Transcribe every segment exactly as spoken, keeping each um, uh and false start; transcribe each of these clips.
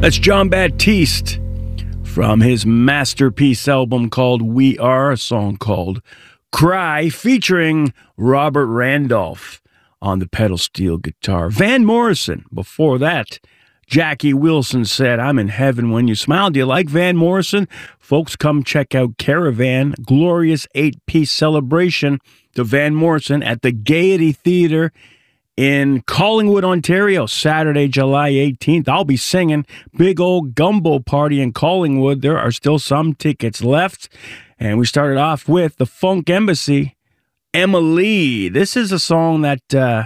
That's John Batiste from his masterpiece album called We Are, a song called Cry, featuring Robert Randolph on the pedal steel guitar. Van Morrison, before that, Jackie Wilson said, I'm in heaven when you smile. Do you like Van Morrison? Folks, come check out Caravan, glorious eight-piece celebration to Van Morrison at the Gaiety Theatre in Collingwood, Ontario, Saturday, July eighteenth. I'll be singing. Big old gumbo party in Collingwood. There are still some tickets left. And we started off with the Funk Embassy, Emily. This is a song that uh,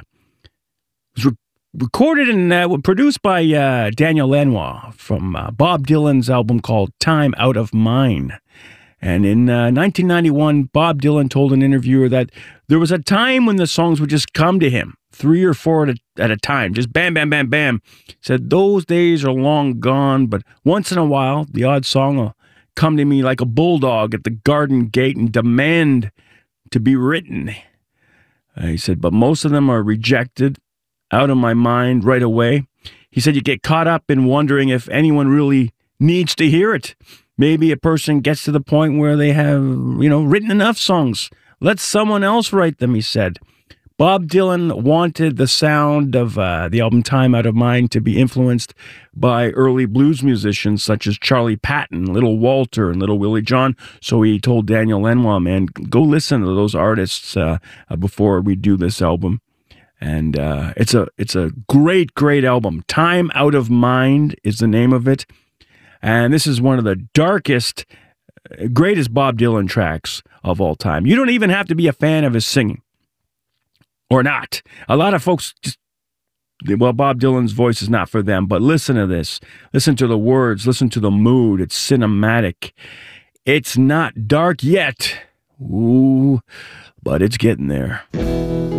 was re- recorded and uh, produced by uh, Daniel Lanois from uh, Bob Dylan's album called Time Out of Mind. And in uh, nineteen ninety-one, Bob Dylan told an interviewer that there was a time when the songs would just come to him, three or four at a, at a time, just bam, bam, bam, bam. He said, those days are long gone, but once in a while, the odd song will come to me like a bulldog at the garden gate and demand to be written. Uh, he said, but most of them are rejected, out of my mind right away. He said, you get caught up in wondering if anyone really needs to hear it. Maybe a person gets to the point where they have, you know, written enough songs. Let someone else write them, he said. Bob Dylan wanted the sound of uh, the album Time Out of Mind to be influenced by early blues musicians such as Charlie Patton, Little Walter, and Little Willie John. So he told Daniel Lanois, man, go listen to those artists uh, uh, before we do this album. And uh, it's a it's a great, great album. Time Out of Mind is the name of it. And this is one of the darkest, greatest Bob Dylan tracks of all time. You don't even have to be a fan of his singing. Or not. A lot of folks just, well, Bob Dylan's voice is not for them, but listen to this. Listen to the words. Listen to the mood. It's cinematic. It's not dark yet. Ooh, but it's getting there.